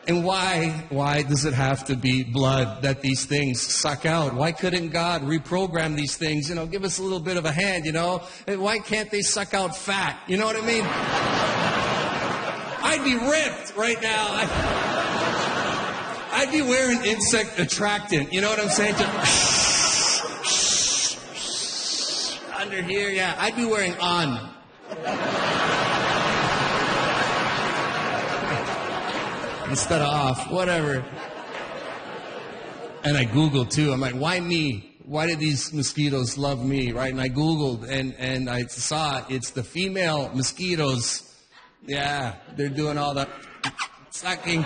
And why does it have to be blood that these things suck out? Why couldn't God reprogram these things? Give us a little bit of a hand, And why can't they suck out fat? You know what I mean? I'd be ripped right now. I'd be wearing insect attractant. You know what I'm saying? Under here, yeah. I'd be wearing on. Instead of off, whatever. And I Googled too. I'm like, why me? Why did these mosquitoes love me, right? And I Googled and I saw it's the female mosquitoes. Yeah, they're doing all the sucking.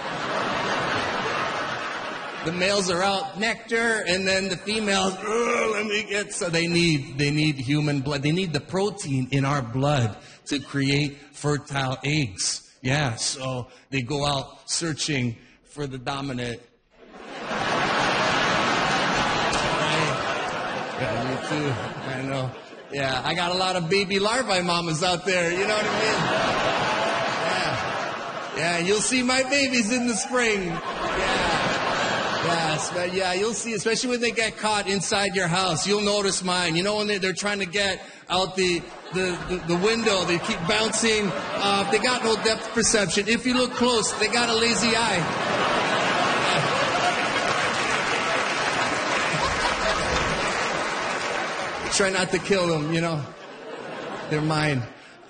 The males are out nectar, and then the females, so they need human blood. They need the protein in our blood to create fertile eggs. Yeah, so they go out searching for the dominant. Right? Yeah, me too. I know. Yeah, I got a lot of baby larvae mamas out there. You know what I mean? Yeah, you'll see my babies in the spring. Yeah, you'll see, especially when they get caught inside your house. You'll notice mine. When they're trying to get out the window, they keep bouncing. They got no depth perception. If you look close, they got a lazy eye. Try not to kill them, They're mine.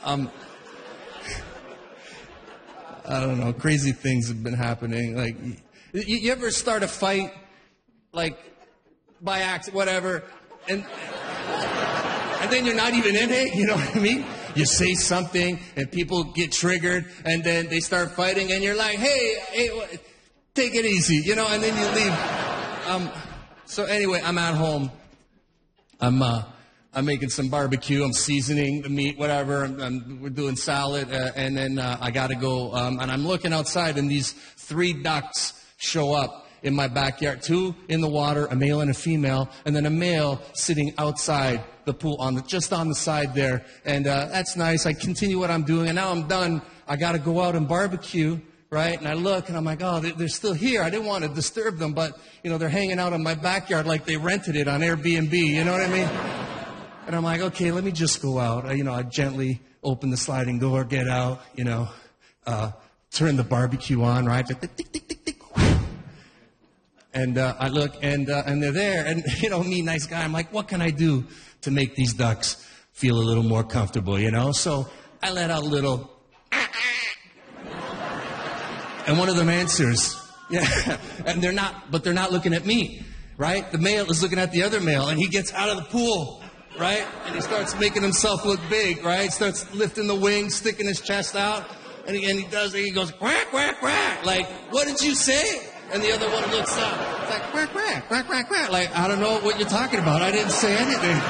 I don't know. Crazy things have been happening. Like, you ever start a fight, like, by accident, whatever, and then you're not even in it, you know what I mean? You say something, and people get triggered, and then they start fighting, and you're like, hey, take it easy, and then you leave. So anyway, I'm at home. I'm making some barbecue. I'm seasoning the meat, whatever. We're doing salad, and then I got to go. And I'm looking outside, and these 3 ducks show up in my backyard. 2 in the water, a male and a female, and then a male sitting outside the pool just on the side there. And that's nice. I continue what I'm doing, and now I'm done. I got to go out and barbecue, right? And I look, and I'm like, oh, they're still here. I didn't want to disturb them, but they're hanging out in my backyard like they rented it on Airbnb. You know what I mean? And I'm like, okay, let me just go out. I gently open the sliding door, get out, turn the barbecue on, right? Tick, tick, tick, tick, tick. And I look, and they're there. And, me, nice guy, I'm like, what can I do to make these ducks feel a little more comfortable, So I let out a little, and one of them answers. Yeah, and they're not looking at me, right? The male is looking at the other male, and he gets out of the pool. Right? And he starts making himself look big, right? Starts lifting the wings, sticking his chest out. And he goes, quack, quack, quack. Like, what did you say? And the other one looks up. It's like, quack, quack, quack, quack, quack. Like, I don't know what you're talking about. I didn't say anything.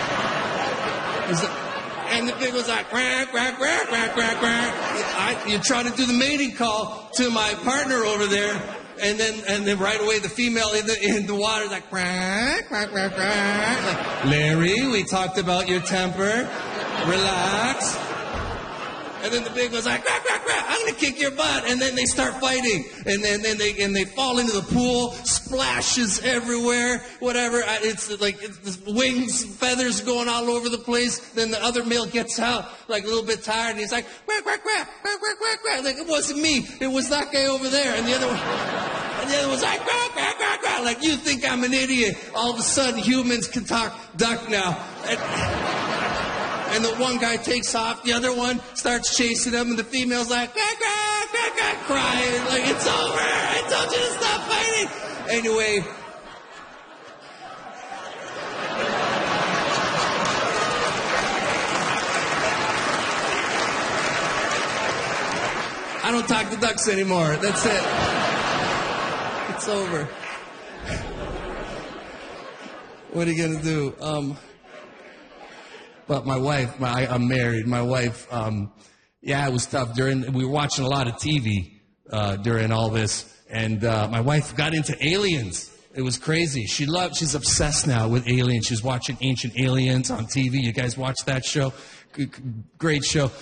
And the pig was like, quack, quack, quack, quack, quack, quack. You're trying to do the mating call to my partner over there. And then right away the female in the water is like, quack, quack, quack, quack. Like, Larry, we talked about your temper. Relax. And then the pig was like, quack, quack, quack. I'm going to kick your butt. And then they start fighting. And then they fall into the pool. Splashes everywhere. Whatever. It's like wings, feathers going all over the place. Then the other male gets out like a little bit tired. And he's like, quack, quack, quack, quack, quack, quack, quack. Like, it wasn't me. It was that guy over there. And the other one was like, quack, quack, quack, quack. Like, you think I'm an idiot. All of a sudden, humans can talk duck now. And the one guy takes off, the other one starts chasing him, and the female's like, quack, quack, quack, quack, crying, like, it's over, I told you to stop fighting. Anyway, I don't talk to ducks anymore, that's it. It's over. What are you gonna do? But my wife, I'm married. My wife, it was tough we were watching a lot of TV during all this, and my wife got into aliens. It was crazy. She's obsessed now with aliens. She's watching Ancient Aliens on TV. You guys watch that show? Great show.